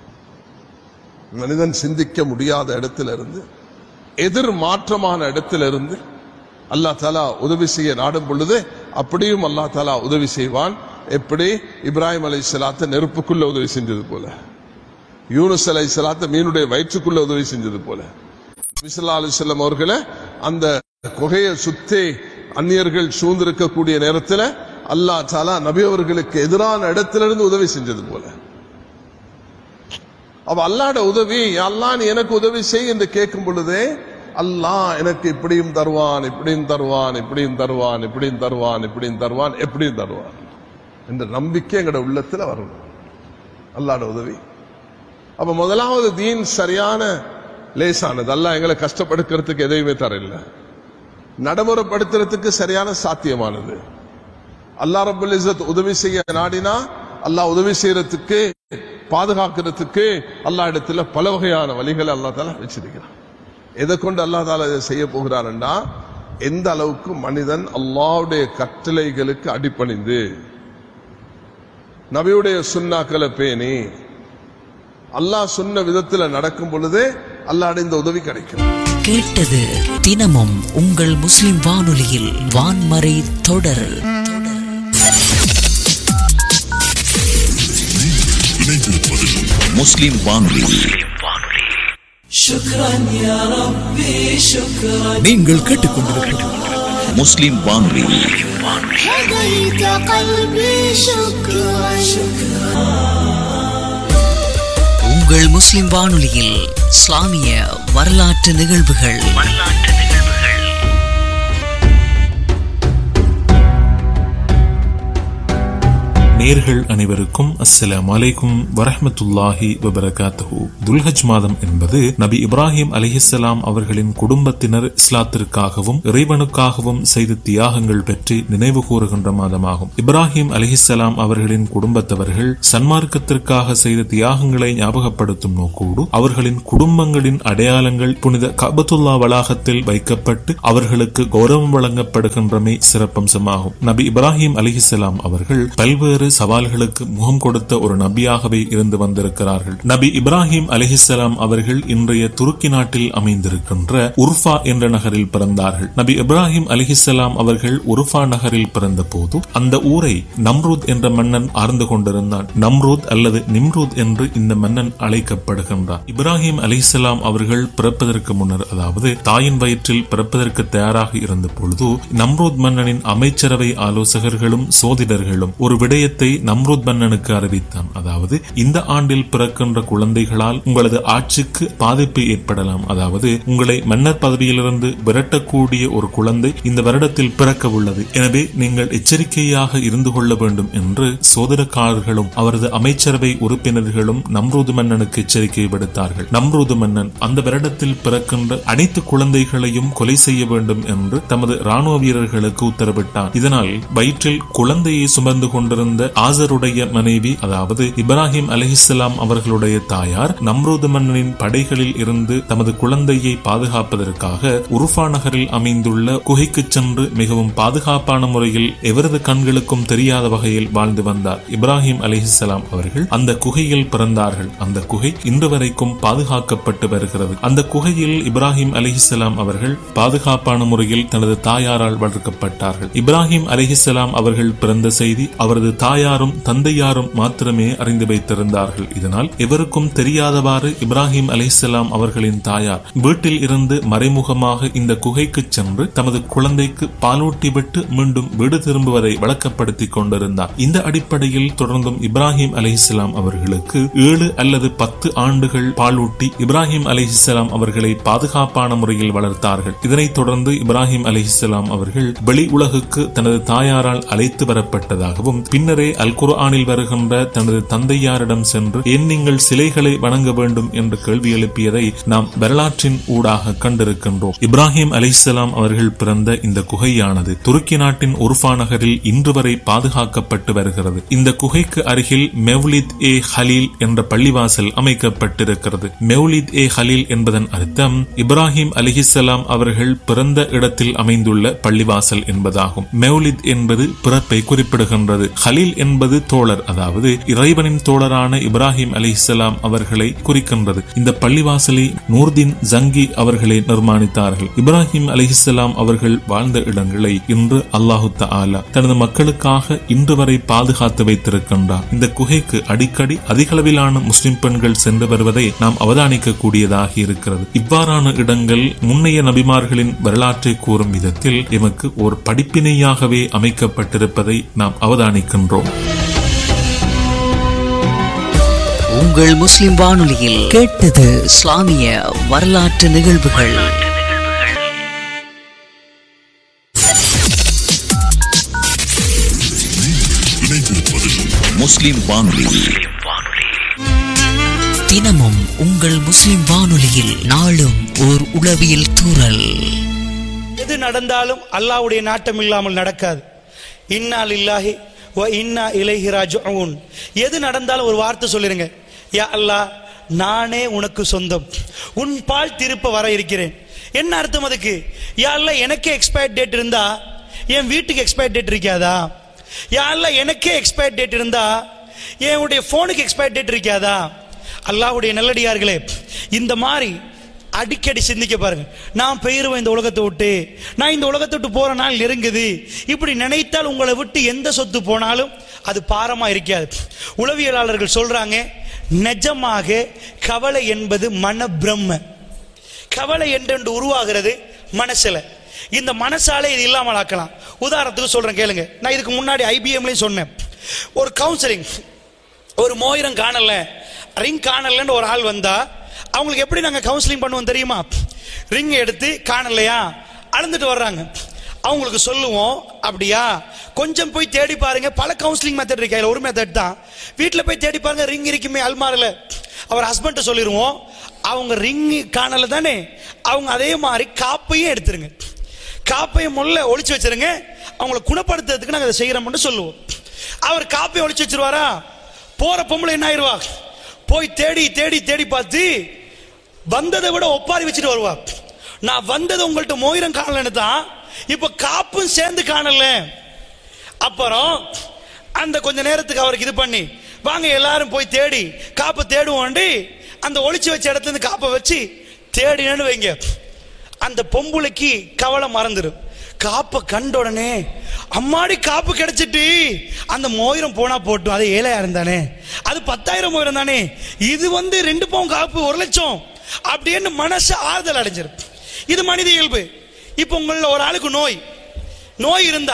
Speaker 7: மனிதன் சிந்திக்க முடியாத இடத்திலிருந்து, எதிர் மாற்றமான இடத்திலிருந்து அல்லாஹ் தஆலா உதவி செய்ய நாடும் பொழுது அப்படியும் அல்லாஹ் தஆலா உதவி செய்வான். எப்படி இப்ராஹிம் அலைஹிஸ்ஸலாத்தை நெருப்புக்குள்ள உதவி செஞ்சது போல, யூனுஸ் அலைஹிஸ்ஸலாத்தை மீனுடைய வயிற்றுக்குள்ள உதவி செஞ்சது போல, நபி ஸல்லல்லாஹு அலைஹி வஸல்லம் அவர்களை அந்த குகையை சுத்தி அந்நியர்கள் சூழ்ந்திருக்கக்கூடிய நேரத்தில் அல்லாஹ் தஆலா நபி அவர்களுக்கு எதிரான இடத்திலிருந்து உதவி செஞ்சது போல. அப்ப அல்லாஹ்ட உதவி, அல்லாஹ் நீ எனக்கு உதவி செய் என்று கேட்கும் பொழுதே அல்லாஹ் எனக்கு இப்படியும் தருவான், இப்படியும் தருவான், இப்படியும் தருவான், இப்படியும் தருவான், இப்படியும் தருவான், எப்படியும் தருவான் என்ற நம்பிக்கை எங்கட உள்ளத்துல வரணும். அல்லாஹ்ட உதவி. அப்ப முதலாவது தீன் சரியான லேசானது. அல்லாஹ் எங்களை கஷ்டப்படுத்துறதுக்கு எதையுமே தரல, நடைமுறைப்படுத்துறதுக்கு சரியான சாத்தியமானது. அல்லாஹ் ரப்பல் இஸ்ஸத் உதவி செய்ய நாடினா அல்லாஹ் உதவி செய்யறதுக்கு, பாதுகாக்கிறதுக்கு அல்லாஹ் இடத்துல பல வகையான வழிகளை அல்லாஹ் தஆலா வச்சிருக்கிறான். எதை கொண்டு அல்லாஹ் தாலா இதை செய்ய போகிறான்டா, எந்த அளவுக்கு மனிதன் அல்லாஹ்வுடைய கட்டளைகளுக்கு அடிபணிந்து நபியுடைய சுன்னாக்களை பேணி அல்லாஹ் சொன்ன விதத்துல நடக்கும் பொழுதே அல்லாஹ்வுடைய இந்த உதவி கிடைக்கும்.
Speaker 4: கேட்டது தினமும் உங்கள் முஸ்லிம் வானொலியில் வான்மறை தொடர்.
Speaker 3: முஸ்லிம் வானொலி.
Speaker 5: நீங்கள் கேட்டுக்கொண்டிருப்பது
Speaker 3: முஸ்லிம் வானொலி.
Speaker 4: உங்கள் முஸ்லிம் வானொலியில் இஸ்லாமிய வரலாற்று நிகழ்வுகள்.
Speaker 8: நேர்கள் அனைவருக்கும் அஸ்ஸலாமு அலைக்கும் வரஹ்மத்துல்லாஹி வபரகாத்துஹு. துல்ஹஜ் மாதம் என்பது நபி இப்ராஹிம் அலைஹிஸ்ஸலாம் அவர்களின் குடும்பத்தினர் இஸ்லாத்திற்காகவும் இறைவனுக்காகவும் செய்த தியாகங்கள் பற்றி நினைவு கூறுகின்ற மாதமாகும். இப்ராஹிம் அலைஹிஸ்ஸலாம் அவர்களின் குடும்பத்தவர்கள் சன்மார்க்கத்திற்காக செய்த தியாகங்களை ஞாபகப்படுத்தும் நோக்கோடு அவர்களின் குடும்பங்களின் அடையாளங்கள் புனித கஅபத்துல்லா வளாகத்தில் வைக்கப்பட்டு அவர்களுக்கு கௌரவம் வழங்கப்படுகின்றமை சிறப்பம்சமாகும். நபி இப்ராஹிம் அலைஹிஸ்ஸலாம் அவர்கள் பல்வேறு சவால்களுக்கு முகம் கொடுத்த ஒரு நபியாகவே இருந்து வந்திருக்கிறார்கள். நபி இப்ராஹிம் அலைஹிஸ்ஸலாம் அவர்கள் இன்றைய துருக்கி நாட்டில் அமைந்திருக்கின்ற உர்ஃபா என்ற நகரில் பிறந்தார்கள். நபி இப்ராஹிம் அலைஹிஸ்ஸலாம் அவர்கள் உர்ஃபா நகரில் பிறந்த போது அந்த ஊரை நம்ரூத் என்ற மன்னன் ஆர்ந்து கொண்டிருந்தான். நம்ரூத் அல்லது நிம்ரூத் என்று இந்த மன்னன் அழைக்கப்படுகின்றார். இப்ராஹிம் அலைஹிஸ்ஸலாம் அவர்கள் பிறப்பதற்கு முன்னர், அதாவது தாயின் வயிற்றில் பிறப்பதற்கு தயாராக இருந்த பொழுது, நம்ரூத் மன்னனின் அமைச்சரவை ஆலோசகர்களும் சோதிடர்களும் ஒரு விடயத்தை நம்ரூத் மன்னனுக்கு அறிவித்தான். அதாவது, இந்த ஆண்டில் பிறக்கின்ற குழந்தைகளால் உங்களது ஆட்சிக்கு பாதிப்பு ஏற்படலாம். அதாவது, உங்களை மன்னர் பதவியிலிருந்து விரட்டக்கூடிய ஒரு குழந்தை இந்த வருடத்தில் பிறக்க உள்ளது. எனவே நீங்கள் எச்சரிக்கையாக இருந்து கொள்ள வேண்டும் என்று சோதரக்காரர்களும் அவரது அமைச்சரவை உறுப்பினர்களும் நம்ரூத் மன்னனுக்கு எச்சரிக்கை விடுத்தார்கள். நம்ரூத் மன்னன் அந்த வருடத்தில் பிறக்கின்ற அனைத்து குழந்தைகளையும் கொலை செய்ய வேண்டும் என்று தமது ராணுவ வீரர்களுக்கு உத்தரவிட்டார். இதனால் வயிற்றில் குழந்தையை சுமந்து கொண்டிருந்த ஆசருடைய மனைவி, அதாவது இப்ராஹிம் அலைஹிஸ்ஸலாம் அவர்களுடைய தாயார், நம்ரூத் மன்னனின் படைகளில் இருந்து தமது குழந்தையை பாதுகாப்பதற்காக உருஃபா நகரில் அமைந்துள்ள குகைக்கு சென்று மிகவும் பாதுகாப்பான முறையில் எவரது கண்களுக்கும் தெரியாத வகையில் வாழ்ந்து வந்தார். இப்ராஹிம் அலைஹிஸ்ஸலாம் அவர்கள் அந்த குகையில் பிறந்தார்கள். அந்த குகை இன்று வரைக்கும் பாதுகாக்கப்பட்டு வருகிறது. அந்த குகையில் இப்ராஹிம் அலைஹிஸ்ஸலாம் அவர்கள் பாதுகாப்பான முறையில் தனது தாயாரால் வளர்க்கப்பட்டார்கள். இப்ராஹிம் அலைஹிஸ்ஸலாம் அவர்கள் பிறந்த செய்தி அவரது தாயாரும் தந்தையாரும் மாத்திரமே அறிந்து வைத்திருந்தார்கள். இதனால் எவருக்கும் தெரியாதவாறு இப்ராஹிம் அலைஹிஸ்ஸலாம் அவர்களின் தாயார் வீட்டில் இருந்து மறைமுகமாக இந்த குகைக்கு சென்று தமது குழந்தைக்கு பாலூட்டிவிட்டு மீண்டும் வீடு திரும்புவதை வழக்கப்படுத்திக் கொண்டிருந்தார். இந்த அடிப்படையில் தொடர்ந்தும் இப்ராஹிம் அலைஹிஸ்ஸலாம் அவர்களுக்கு ஏழு அல்லது பத்து ஆண்டுகள் பாலூட்டி இப்ராஹிம் அலைஹிஸ்ஸலாம் அவர்களை பாதுகாப்பான முறையில் வளர்த்தார்கள். இதனைத் தொடர்ந்து இப்ராஹிம் அலைஹிஸ்ஸலாம் அவர்கள் வெளி உலகுக்கு தனது தாயாரால் அழைத்து வரப்பட்டதாகவும், பின்னரே அல் குர்ஆனில் வருகின்ற தனது தந்தையாரிடம் சென்று ஏன் நீங்கள் சிலைகளை வணங்க வேண்டும் என்று கேள்வி எழுப்பியதை நாம் வரலாற்றின் ஊடாக கண்டிருக்கின்றோம். இப்ராஹிம் அலைஹிஸ்ஸலாம் அவர்கள் பிறந்த இந்த குகையானது துருக்கி நாட்டின் உர்ஃபா நகரில் இன்று வரை பாதுகாக்கப்பட்டு வருகிறது. இந்த குகைக்கு அருகில் மெவ்லித் ஏ ஹலீல் என்ற பள்ளிவாசல் அமைக்கப்பட்டிருக்கிறது. மெவ்லித் ஏ ஹலீல் என்பதன் அர்த்தம் இப்ராஹிம் அலைஹிஸ்ஸலாம் அவர்கள் பிறந்த இடத்தில் அமைந்துள்ள பள்ளிவாசல் என்பதாகும். மெவ்லித் என்பது பிறப்பை குறிப்பிடுகின்றது. ஹலீல் என்பது தோழர், அதாவது இறைவனின் தோழரான இப்ராஹிம் அலைஹிஸ்ஸலாம் அவர்களை குறிக்கின்றது. இந்த பள்ளிவாசலை நூர்தீன் ஜங்கி அவர்களை நிர்மாணித்தார்கள். இப்ராஹிம் அலைஹிஸ்ஸலாம் அவர்கள் வாழ்ந்த இடங்களை இன்று அல்லாஹு தஆலா தனது மக்களுக்காக இன்று வரை பாதுகாத்து வைத்திருக்கின்றார். இந்த குகைக்கு அடிக்கடி அதிகளவிலான முஸ்லிம் பெண்கள் சென்று வருவதை நாம் அவதானிக்க கூடியதாக இருக்கிறது. இவ்வாறான இடங்கள் முன்னைய நபிமார்களின் வரலாற்றை கூறும் விதத்தில் எமக்கு ஒரு படிப்பினையாகவே அமைக்கப்பட்டிருப்பதை நாம் அவதானிக்கின்றோம்.
Speaker 4: உங்கள் முஸ்லிம் வானொலியில் கேட்டது இஸ்லாமிய வரலாற்று நிகழ்வுகள்.
Speaker 3: முஸ்லிம் வானொலி.
Speaker 4: தினமும் உங்கள் முஸ்லிம் வானொலியில் நாளும் ஓர் உளவியல் தூறல்.
Speaker 9: எது நடந்தாலும் அல்லாஹ்வுடைய நாட்டம் இல்லாமல் நடக்காது. இன்னா லில்லாஹி வ இன்னா இலைஹி ராஜிஊன். எது நடந்தாலும் ஒரு வார்த்தை சொல்லிருங்க, யா அல்லாஹ் நானே உனக்கு சொந்தம், உன் பால் திருப்ப வர இருக்கிறேன். என்ன அர்த்தம் அதுக்கு? யா அல்லாஹ் எனக்கே எக்ஸ்பயர் டேட் இருந்தா என் வீட்டுக்கு எக்ஸ்பயர் டேட் இருக்காதா? யா அல்லாஹ் எனக்கே எக்ஸ்பயர் டேட் இருந்தா என்னுடைய போனுக்கு எக்ஸ்பயர் டேட் இருக்காதா? அல்லாஹ்வுடைய நல்லடியார்களே, இந்த மாதிரி அடிக்கடி சிந்திக்க பாருங்க. நான் பெயருவேன் இந்த உலகத்தை விட்டு, நான் இந்த உலகத்தை விட்டு போற நாள் நெருங்குது. இப்படி நினைத்தால் உங்களை விட்டு எந்த சொத்து போனாலும் அது பாரமா இருக்காது. உளவியலாளர்கள் சொல்றாங்க, நிஜமாக கவலை என்பது மன பிரம்ம. கவலை என்று உருவாகிறது மனசுல. இந்த மனசாலே இது இல்லாமல் ஆக்கலாம். உதாரணத்துக்கு சொல்றேன் கேளுங்க. நான் இதுக்கு முன்னாடி ஐபிஎம்லயும் சொன்னேன். ஒரு கவுன்சிலிங், ஒரு மோயிரம் காணல, ரிங் காணலன்னு ஒரு ஆள் வந்தா அவங்களுக்கு எப்படி நாங்க கவுன்சிலிங் பண்ணுவோம் தெரியுமா? ரிங் எடுத்து காணலையா அளந்துட்டு வர்றாங்க, அவங்களுக்கு சொல்லுவோம், அப்படியா கொஞ்சம் போய் தேடி பாருங்க. பல கவுன்சிலிங் மெத்தட் இருக்கு, ஒரு மெத்தட் தான். வீட்டில் போய் தேடி பாருங்க, ரிங் இருக்குமே அல்மாரில். அவர் ஹஸ்பண்ட் சொல்லிடுவோம், அவங்க ரிங் காணல தானே, அவங்க அதே மாதிரி காப்பையும் எடுத்துருங்க, காப்பையும் முள்ள ஒளிச்சு வச்சிருங்க, அவங்களை குணப்படுத்துறதுக்கு நாங்கள் அதை செய்யறோம்னு சொல்லுவோம். அவர் காப்பையை ஒளிச்சு வச்சிருவாரா? போற பொம்பளை என்ன ஆயிடுவா? போய் தேடி தேடி தேடி பார்த்து வந்ததை விட ஒப்பாரி வச்சுட்டு வருவா. நான் வந்தது உங்கள்கிட்ட மோயிரம் காணலன்னு தான், இப்ப காப்பும் சேர்ந்து காணல. அப்புறம் அந்த கொஞ்ச நேரத்துக்கு அவருக்கு இது பண்ணி, வாங்க எல்லாரும் போய் தேடி காப்பை தேடுவோம், அந்த ஒளிச்சு வச்ச இடத்துல இருந்து காப்பை வச்சு தேடினு வைங்க. அந்த பொம்புளைக்கு கவலை மறந்துடும். காப்பை கண்ட உடனே அம்மாடி காப்பு கிடைச்சிட்டு, அந்த மோயிரம் போனா போட்டும், அது ஏழையா இருந்தானே, அது பத்தாயிரம் மோயிரம் தானே, இது வந்து ரெண்டு பவுன் காப்பு ஒரு லட்சம் அப்படின்னு மனசு ஆறுதல் அடைஞ்சிரும். இது மனித இயல்பு. இப்ப உங்கள ஒரு ஆளுக்கு நோய் நோய் இருந்தா,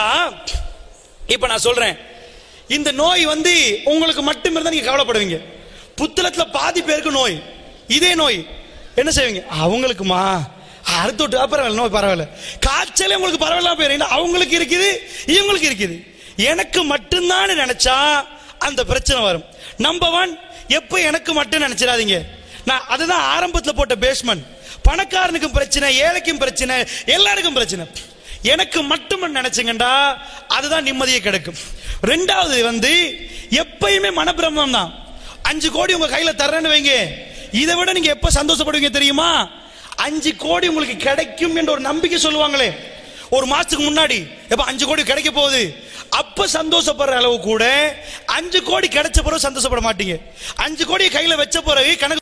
Speaker 9: இப்ப நான் சொல்றேன், இந்த நோய் வந்து உங்களுக்கு மட்டும் இருந்தா நீங்க கவலைப்படுவீங்க. புத்தளத்துல பாதி பேருக்கு நோய், இதே நோய் என்ன செய்வீங்க? அவங்களுக்குமா அடுத்த பரவாயில்ல, நோய் பரவாயில்ல, காய்ச்சலே உங்களுக்கு பரவாயில்ல போயிருங்க, அவங்களுக்கு இருக்குது இவங்களுக்கு இருக்குது, எனக்கு மட்டும்தான் நினைச்சா அந்த பிரச்சனை வரும். நம்பர் ஒன், எப்ப எனக்கு மட்டும் நினைச்சிடாதீங்க. நான் அதுதான் ஆரம்பத்தில் போட்ட பேஸ்மெண்ட். பணக்காரனுக்கும் பிரச்சனை, ஏழைக்கும் பிரச்சனை, எல்லாருக்கும் பிரச்சனை. எனக்கு மட்டும் நினைச்சுங்கண்டா அதுதான் நிம்மதியை கிடைக்கும். ரெண்டாவது வந்து எப்பயுமே மனப்பிரமம் தான். அஞ்சு கோடி உங்க கையில தர்றேன்னு வைங்க, இதை விட நீங்க எப்ப சந்தோஷப்படுவீங்க தெரியுமா? அஞ்சு கோடி உங்களுக்கு கிடைக்கும் என்ற ஒரு நம்பிக்கை சொல்லுவாங்களே, ஒரு மாசத்துக்கு முன்னாடி எப்ப அஞ்சு கோடி கிடைக்க போகுது, அப்ப சந்தோஷப்படுற அளவு கூட அஞ்சு கோடி கிடைச்ச பிறகு சந்தோஷப்பட மாட்டீங்க. அஞ்சு கோடி கையில வச்ச பிறகு கணக்கு,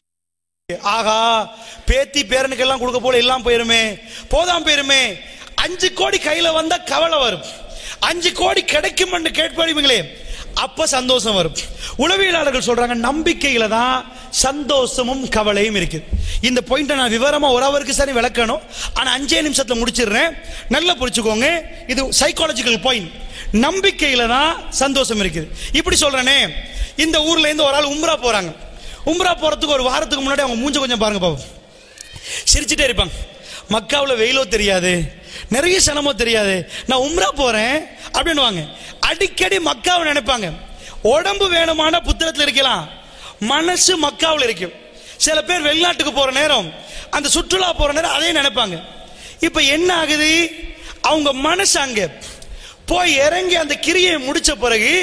Speaker 9: ஆகா பேத்தி பேரனுக்கெல்லாம் கொடுக்க போல எல்லாம் போயிருமே, போதாம் போயிருமே. அஞ்சு கோடி கையில வந்தா கவலை வரும். அஞ்சு கோடி கிடைக்கும் என்று கேட்பீங்களே, அப்ப சந்தோஷம் வரும். உளவியலாளர்கள் சொல்றாங்க, நம்பிக்கையில தான் சந்தோஷமும் கவலையும் இருக்கு. இந்த பாயிண்ட் நான் விவரமா ஒரு அவருக்கு சரி விளக்கணும், ஆனா அஞ்சே நிமிஷத்துல முடிச்சிடுறேன், நல்லா புரிச்சுக்கோங்க. இது சைக்காலஜிக்கல் பாயிண்ட். நம்பிக்கையில தான் சந்தோஷம் இருக்குது. இப்படி சொல்றேனே, இந்த ஊர்ல இருந்து ஒரு ஆள் உம்ரா போறாங்க. உம்ரா போறதுக்கு ஒரு வாரத்துக்கு முன்னாடி அவங்க மூஞ்ச கொஞ்சம் பாருங்க பாப்போம், சிரிச்சுட்டே இருப்பாங்க. மக்காவில் வெயிலோ தெரியாது, நிறைய சனமோ தெரியாது, நான் உம்ரா போறேன் அப்படின்னு அடிக்கடி மக்காவை நினைப்பாங்க. உடம்பு வேணுமான புத்தகத்தில் இருக்கலாம், மனசு மக்காவில் இருக்கும். சில பேர் வெளிநாட்டுக்கு போற நேரம், அந்த சுற்றுலா போற நேரம் அதே நினைப்பாங்க. இப்ப என்ன ஆகுது, அவங்க மனசு அங்க போய் இறங்கி அந்த கிரியை முடிச்ச பிறகு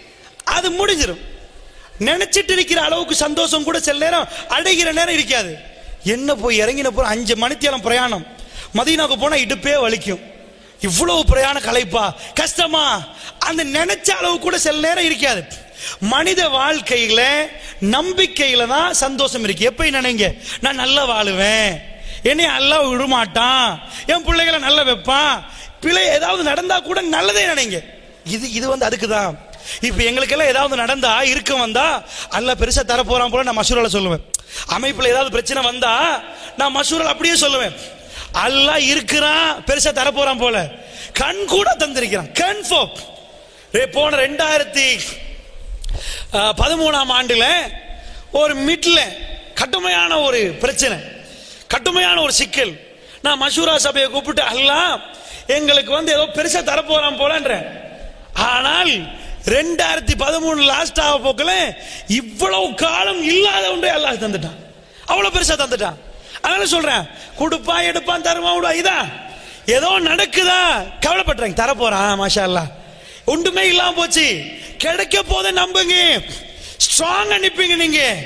Speaker 9: அது முடிஞ்சிடும். நினைச்சிட்டு இருக்கிற அளவுக்கு சந்தோஷம் கூட சில நேரம் அடைகிற நேரம் இருக்காது. என்ன போய் இறங்கின போற அஞ்சு மணித்தியாலம் பிரயாணம், மதீனாவுக்கு போனா இடுப்பே வலிக்கும், இவ்வளவு பிரயாண களைப்பா கஷ்டமா, அந்த நினைச்ச அளவு கூட சில நேரம் இருக்காது. மனித வாழ்க்கையில நம்பிக்கையில தான் சந்தோஷம் இருக்கு. எப்ப நினைங்க, நான் நல்லா வாழுவேன், என்னை அல்லாஹ் விடமாட்டான், என் பிள்ளைகளை நல்லா வைப்பான், பிள்ளை ஏதாவது நடந்தா கூட நல்லதே நினைங்க. இது இது வந்து அதுக்குதான். இப்ப எங்களுக்கெல்லாம் ஏதாவது நடந்தா இருக்க வந்தா அல்லாஹ் பெருசா தர போறான் போல நான் மசூரால சொல்லுவேன். அமைப்புல ஏதாவது பிரச்சனை வந்தா நான் மசூரால் அப்படியே சொல்லுவேன், அல்லாஹ் இருக்கிறான் பெருசா தர போறான் போல, கண் கூட தந்திருக்கிறான். கன்ஃபார்ம். போன ரெண்டாயிரத்தி பதிமூணாம் ஆண்டுல ஒரு மிட்ல கடுமையான ஒரு பிரச்சனை, கடுமையான ஒரு சிக்கல். நான் மசூரா சபையை கூப்பிட்டு, அல்லாஹ் எங்களுக்கு வந்து ஏதோ பெருசா தர போறான் போலன்ற, ஆனால் ரெண்டாயிரத்தி பதிமூணு லாஸ்ட் ஆக போக்கல இவ்வளவு காலம் இல்லாத ஒன்றே அல்லாஹ் தந்துட்டான், அவ்வளவு பெருசா தந்துட்டான். அதனால சொல்றேன், கொடுப்பான் எடுப்பான் தருவான் விடுவா, இதான் ஏதோ நடக்குதா கவலைப்படுறாங்க, தர போறான் மாஷா அல்லாஹ், ஒன்றுமே இல்லாம போச்சு, கிடைக்க போத நம்புங்க, ஸ்ட்ராங் அனுப்பிங்க. நீங்க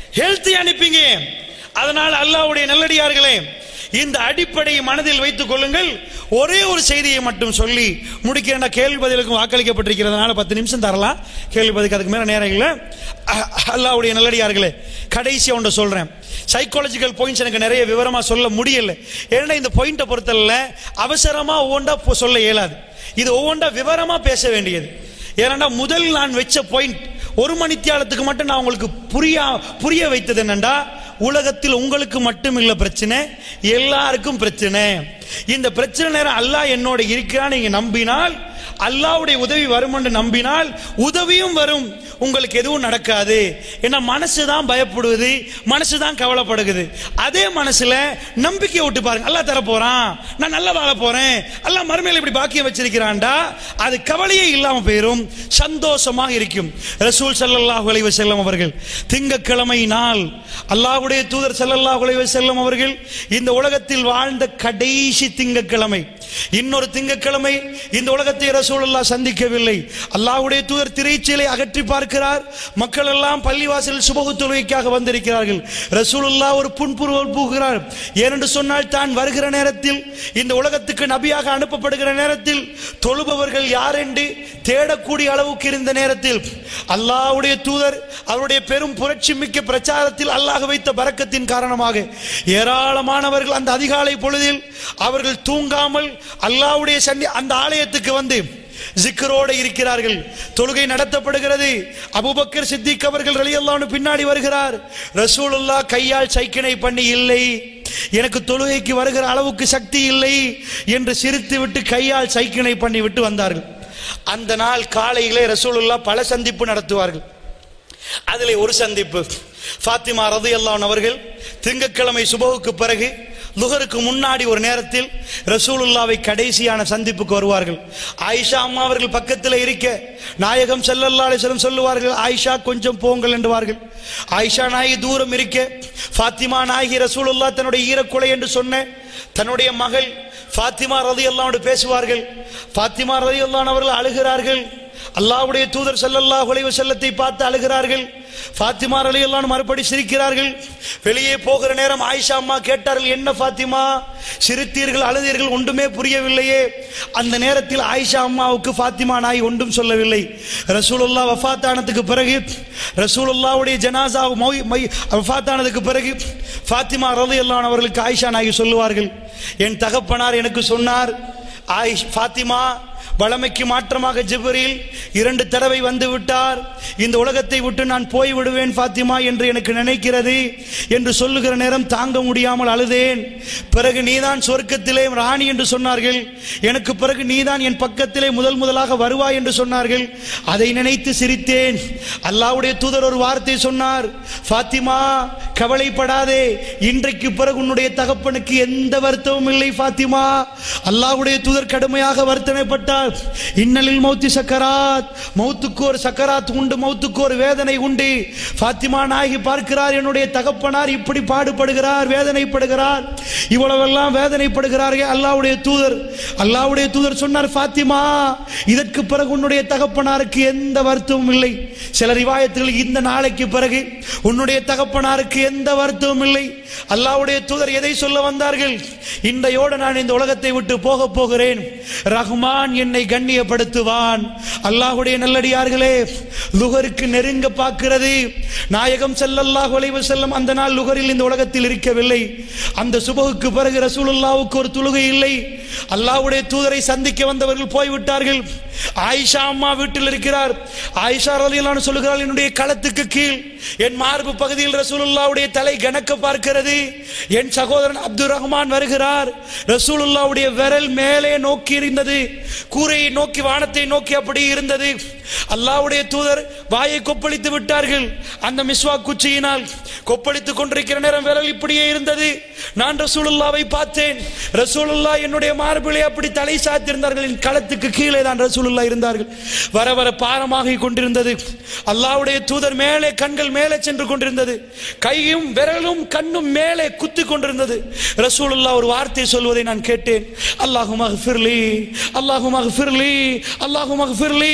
Speaker 9: ஹெல்த்தியா நிப்பீங்க. அதனால் அல்லாஹ்வுடைய நல்லடியார்களே, இந்த அடிப்படையை மனதில் வைத்துக் கொள்ளுங்கள். ஒரே ஒரு செய்தியை மட்டும் சொல்லி முடிக்கிறேன். கேள்வி பதிலுக்கும் வாக்களிக்கப்பட்டிருக்கிறதுனால பத்து நிமிஷம் தரலாம். கேள்வி பதிலுக்கு அதுக்கு மேல நேரம் இல்லை. அல்லாஹ்வுடைய நல்லடியார்களே, கடைசியா ஒன்று சொல்றேன். சைக்காலஜிக்கல் பாயிண்ட்ஸ் எனக்கு நிறைய விவரமா சொல்ல முடியல. ஏன்னா இந்த பாயிண்ட்டை பொறுத்தல அவசரமா ஒவ்வொன்றா சொல்ல இயலாது. இது ஒவ்வொன்றா விவரமா பேச வேண்டியது. ஏன்னா முதல் நான் வச்ச பாயிண்ட் ஒரு மணித்தியாலத்துக்கு மட்டும் நான் உங்களுக்கு புரிய புரிய வைத்தது என்னண்டா, உலகத்தில் உங்களுக்கு மட்டும் இல்ல பிரச்சனை, எல்லாருக்கும் பிரச்சனை. இந்த பிரச்சனை நேரம் அல்லாஹ் என்னோட இருக்கிறான் நீங்க நம்பினால், அல்லாஹ்வுடைய உதவி வரும் என்று நம்பினால் உதவியும் வரும், உங்களுக்கு எதுவும் நடக்காது. ஏன்னா மனசுதான் பயப்படுவது, மனசுதான் கவலைப்படுகிறது. அதே மனசுல நம்பிக்கை விட்டு பாருங்க, அல்லாஹ் தர போறான், நான் நல்லா வாழ போறேன், அல்லாஹ் மறுமையில இப்படி பாக்கியம் வச்சிருக்கிறான்டா, அது கவலையே இல்லாம போயிரும், சந்தோஷமாக இருக்கும். ரசூல் ஸல்லல்லாஹு அலைஹி வஸல்லம் அவர்கள் திங்கட்கிழமை நாள் அல்லாஹ்வுடைய தூதர் ஸல்லல்லாஹு அலைஹி வஸல்லம் அவர்கள் இந்த உலகத்தில் வாழ்ந்த கடைசி திங்கட்கிழமை, இன்னொரு திங்கட்கிழமை இந்த உலகத்தை ரசூலுல்லாஹ் சந்திக்கவில்லை. அல்லாஹ்வுடைய தூதர் திரைச்சீலை அகற்றி பார்க்கிறார். மக்கள் எல்லாம் பள்ளிவாசலில் சுபஹு தொழுகைக்காக வந்திருக்கிறார்கள். ரசூலுல்லாஹ் ஒரு புன்புருவல் பூகிறார். ஏனென்று சொன்னால் தான் வருகிற நேரத்தில், இந்த உலகத்துக்கு நபியாக அனுப்பப்படுகிற நேரத்தில் தொழுபவர்கள் யார் என்று தேடக்கூடிய அளவுக்கு இருந்த நேரத்தில் அல்லாஹ்வுடைய தூதர் அவருடைய பெரும் புரட்சி மிக்க பிரச்சாரத்தில் அல்லாஹ் வைத்த பரக்கத்தின் காரணமாக ஏராளமானவர்கள் அந்த அதிகாலை பொழுதில் அவர்கள் தூங்காமல் அல்லாஹ்வுடைய அந்த ஆலயத்துக்கு வந்து ஜிக்ரோடு இருக்கிறார்கள். தொழுகை நடத்தப்படுகிறது. அபூபக்கர் சித்திக் அவர்கள் ரலியல்லாஹு அன்ஹு பின்னாடி வருகிறார். ரசூலுல்லாஹ் கையால் சைக்கினை பண்ணி, இல்லை எனக்கு தொழுகைக்கு வருகிற அளவுக்கு சக்தி இல்லை என்று சிரித்து விட்டு கையால் சைக்கினை பண்ணி விட்டு வந்தார்கள். அந்த நாள் காலையிலே ரசூலுல்லாஹ் பல சந்திப்பு நடத்துவார்கள். அதிலே ஒரு சந்திப்பு, ஃபாத்திமா ரலியல்லாஹு அன்ஹா அவர்கள் திங்கட்கிழமை சுபஹுக்கு பிறகு லுஹருக்கு முன்னாடி ஒரு நேரத்தில் ரசூலுல்லாவை கடைசியான சந்திப்புக்கு வருவார்கள். ஆயிஷா அம்மா அவர்கள் பக்கத்தில் இருக்க நாயகம் ஸல்லல்லாஹு அலைஹி வஸல்லம் சொல்லுவார்கள், ஆயிஷா கொஞ்சம் போங்கள் என்றுவார்கள். ஆயிஷா நாயகி தூரம் இருக்க ஃபாத்திமா நாயகி ரசூலுல்லாஹ் தன்னுடைய ஈரக்குலை என்று சொன்ன தன்னுடைய மகள் ஃபாத்திமா ரலியல்லாஹு அன்ஹா பேசுவார்கள். ஃபாத்திமா ரலியல்லாஹு அன்ஹா அவர்கள் அழுகிறார்கள். அல்லாஹ்வுடைய தூதர் ஸல்லல்லாஹு அலைஹி வஸல்லத்தை பார்த்து அழுகிறார்கள். ஃபாத்திமா ரலியல்லாஹு அன்ஹா மறுபடி சிரிக்கிறார்கள். வெளியே போகிற நேரம் ஆயிஷா அம்மா கேட்டார்கள், என்ன ஃபாத்திமா சிரித்தீர்கள், அழுதீர்கள், ஒன்றுமே புரியவில்லையே. அந்த நேரத்தில் ஆயிஷா அம்மாவுக்கு ஃபாத்திமா நாய் ஒன்றும் சொல்லவில்லை. ரசூலுல்லாஹ் வஃபாத் ஆனதுக்கு பிறகு, ரசூலுல்லாஹ்வுடைய ஜனாஸா வஃபாத் ஆனதுக்கு பிறகு ஃபாத்திமா ரலியல்லாஹு அன்ஹா அவர்களுக்கு ஆயிஷா நாயகி சொல்லுவார்கள், என் தகப்பனார் எனக்கு சொன்னார், ஆயிஷ் ஃபாத்திமா வளமைக்கு மாற்றமாக ஜிப்ரீல் இரண்டு தடவை வந்து விட்டார், இந்த உலகத்தை விட்டு நான் போய் விடுவேன் ஃபாத்திமா என்று எனக்கு நினைக்கிறது என்று சொல்லுகிற நேரம் தாங்க முடியாமல் அழுதேன். பிறகு நீதான் சொர்க்கத்திலே ராணி என்று சொன்னார்கள், எனக்கு பிறகு நீதான் என் பக்கத்திலே முதல் முதலாக வருவாய் என்று சொன்னார்கள். அதை நினைத்து சிரித்தேன். அல்லாஹ்வுடைய தூதர் ஒரு வார்த்தை சொன்னார், ஃபாத்திமா கவலைப்படாதே, இன்றைக்கு பிறகு உன்னுடைய தகப்பனுக்கு எந்த வருத்தமும் இல்லை ஃபாத்திமா. அல்லாஹ்வுடைய தூதர் கடுமையாக வருத்தனைப்பட்டார். இன்னலில் மௌத்தி சக்கராத், மௌத்துக்கு ஒரு சக்கராத் உண்டு, மௌத்துக்கு ஒரு வேதனை உண்டு. ஃபாத்திமா நாயகி பார்க்கிறார், என்னுடைய தகப்பனார் இப்படி பாடுபடுகிறார், வேதனைப்படுகிறார், இவ்வளவெல்லாம் வேதனைப்படுகிறார்கள். அல்லாஹ்வுடைய தூதர் அல்லாஹ்வுடைய தூதர் சொன்னார், ஃபாத்திமா இதற்கு பிறகு உன்னுடைய தகப்பனாருக்கு எந்த வருத்தமும் இல்லை. சில ரிவாயத்துகள் இந்த நாளைக்கு பிறகு உன்னுடைய தகப்பனாருக்கு எந்த வருத்தமும் இல்லை. அல்லாஹ்வுடைய தூதர் எதை சொல்ல வந்தார்கள்? இன்றையோடு நான் இந்த உலகத்தை விட்டு போக போகிறேன், ரஹ்மான் என்னை கண்ணியப்படுத்துவான். அல்லாஹ்வுடைய நல்லடியார்களே, லுஹருக்கு நெருங்க பார்க்கிறது. நாயகம் ஸல்லல்லாஹு அலைஹி வஸல்லம் அந்த நாள் லுஹரில் இந்த உலகத்தில் இருக்கவில்லை. அந்த சுபஹுக்கு பிறகு ரசூலுல்லாஹ்வுக்கு ஒரு தொழுகை இல்லை. அல்லாஹ்வுடைய தூதரை சந்திக்க வந்தவர்கள் போய்விட்டார்கள். ஆயிஷா அம்மா வீட்டில் இருக்கிறார். ஆயிஷா ரலியல்லாஹு அன்ஹா சொல்லுகிறாள், என்னுடைய களத்துக்கு கீழ் என் மார்பு பகுதியில் ரசூலுல்லாஹ்வுடைய தலை கணக்க பார்க்கிறது. என் சகோதரன் அப்துல் ரஹ்மான் வருகிறார். ரசூலுல்லாஹ்வுடைய விரல் மேலே நோக்கி இருந்தது, கூரையை நோக்கி வானத்தை நோக்கி அப்படி இருந்தது. அல்லாஹ்வுடைய தூதர் வாயை கொப்பளித்து விட்டார்கள். அந்த மிஸ்வாக் குச்சியினால் கொப்பளித்துக் கொண்டிருக்கிற நேரம் விரல் இப்படியே இருந்தது. நான் ரசூலுல்லாவை பார்த்தேன். ரசூலுல்லாஹ் என்னுடைய மார்பிலே அப்படி தலை சாத்திருந்தார்கள். என் களத்துக்கு கீழே தான் ரசூலுல்லாஹ் இருந்தார்கள். வர வர பாரமாக கொண்டிருந்தது. அல்லாஹ்வுடைய தூதர் மேலே, கண்கள் மேலே சென்று கொண்டிருந்தது. கையும் விரலும் கண்ணும் மேலே குத்தி கொண்டிருந்தது. ரசூலுல்லாஹ் ஒரு வார்த்தை சொல்வதை நான் கேட்டேன், அல்லாஹும்ம ஃபிர்லி, அல்லாஹும்ம ஃபிர்லி, அல்லாஹும்ம ஃபிர்லி.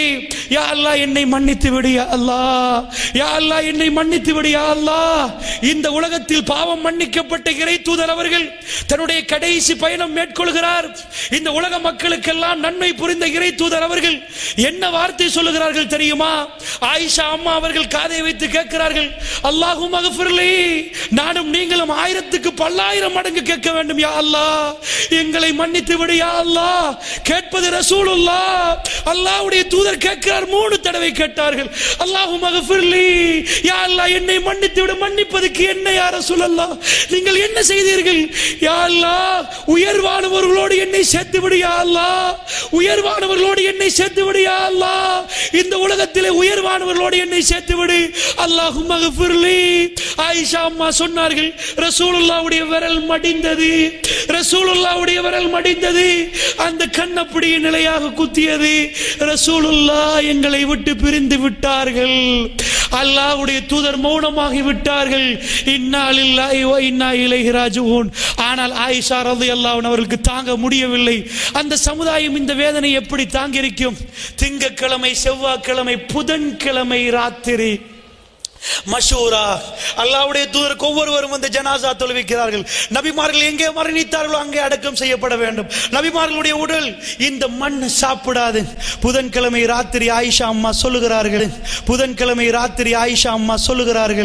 Speaker 9: யா அல்லாஹ் என்னை மன்னித்து விடு யா அல்லாஹ், யா அல்லாஹ் என்னை மன்னித்து விடு யா அல்லாஹ். இந்த உலகத்தில் பாவம் மன்னிக்கப்பட்ட இறை தூதர் அவர்கள் தன்னுடைய கடைசி பயணம் மேற்கொள்கிறார். இந்த உலக மக்களுக்கெல்லாம் நன்மை புரிந்த இறை தூதர் அவர்கள் என்ன வார்த்தை சொல்லுகிறார்கள் தெரியுமா? ஆயிஷா அம்மா அவர்கள் காதை வைத்து கேட்கிறார்கள், அல்லாஹும் மக்ஃபிர்லி, நானும் நீங்களும் ஆயிரத்துக்கு பல்லாயிரம் மடங்கு கேட்க வேண்டும் யா அல்லாஹ், எங்களை மன்னித்து விடு யா அல்லாஹ். கேட்பது ரசூலுல்லாஹ், அல்லாஹ்வுடைய தூதர் கேட்கிறார். மூணு தடவை கேட்டார்கள், அல்லாஹும் மக்ஃபிர்லி, யா அல்லாஹ் என்னை மன்னித்து விடு. மன்னிப்பதற்கு என்ன யா ரசூலல்லாஹ், நீங்கள் என்ன செய்தீர்கள்? யா அல்லாஹ் உயர்வானவர்களோடு என்னை சேர்த்து விடு யா அல்லாஹ், உயர்வானவர்களோடு என்னை சேர்த்து விடு யா அல்லாஹ், இந்த உலகத்திலே உயர்வானவர்களோடு என்னை சேர்த்து விடு. அல்லாஹும் மக்ஃபிர்லி. ஆயிஷா அம்மா சொன்னார்கள், ரசூலுல்லாஹ்வுடைய விரல் மடிந்தது, ரசூலுல்லாஹ்வுடைய விரல் மடிந்தது, அந்த கண் அப்படியே நிலையாக குத்தியது. ரசூலுல்லாஹ் எங்களை விட்டு பிரிந்து விட்டார்கள், அல்லாஹ்வுடைய தூதர் மௌனமாகி விட்டார்கள். இன்னா லில்லாஹி வ இன்னா இலைஹி ராஜிஊன். ஆனால் ஆயிஷா ரலியல்லாஹு அன்ஹா அவர்களுக்கு தாங்க முடியவில்லை. அந்த சமுதாயம் இந்த வேதனை எப்படி தாங்கியிருக்கும்? திங்கட்கிழமை, செவ்வாய்க்கிழமை, புதன்கிழமை ராத்திரி மஷூரா, அல்லாஹ்வுடைய தூதருக்கு ஒவ்வொருவரும் வந்து ஜனாசா தொழுவிக்கிறார்கள். நபிமார்கள் எங்கே மரணித்தார்களோ அங்கே அடக்கம் செய்யப்பட வேண்டும். நபிமார்களுடைய உடல் இந்த மண் சாப்பிடாது. புதன்கிழமை ராத்திரி ஆயிஷா அம்மா சொல்லுகிறார்கள், புதன்கிழமை ராத்திரி ஆயிஷா அம்மா சொல்லுகிறார்கள்